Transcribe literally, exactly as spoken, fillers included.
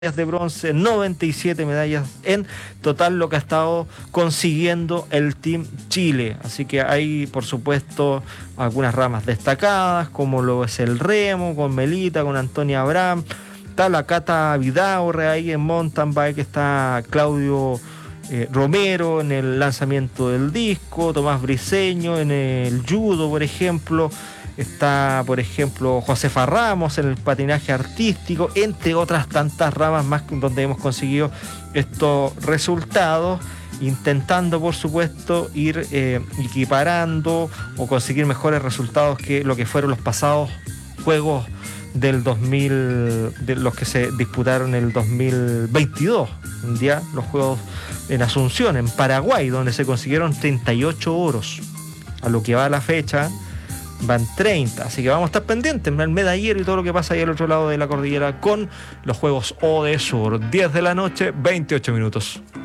de bronce, noventa y siete medallas en total, lo que ha estado consiguiendo el Team Chile. Así que hay, por supuesto, algunas ramas destacadas, como lo es el remo, con Melita, con Antonia Abraham. Está la Cata Vidaurre ahí en mountain bike, está Claudio eh, Romero en el lanzamiento del disco, Tomás Briceño en el judo, por ejemplo. Está, por ejemplo, Josefa Ramos en el patinaje artístico, entre otras tantas ramas más donde hemos conseguido estos resultados, intentando, por supuesto, ir eh, equiparando o conseguir mejores resultados que lo que fueron los pasados Juegos del dos mil, de los que se disputaron en el dos mil veintidós, ya los Juegos en Asunción, en Paraguay, donde se consiguieron treinta y ocho oros. A lo que va la fecha, van treinta, así que vamos a estar pendientes del medallero y todo lo que pasa ahí al otro lado de la cordillera con los Juegos O D Sur. diez de la noche, veintiocho minutos.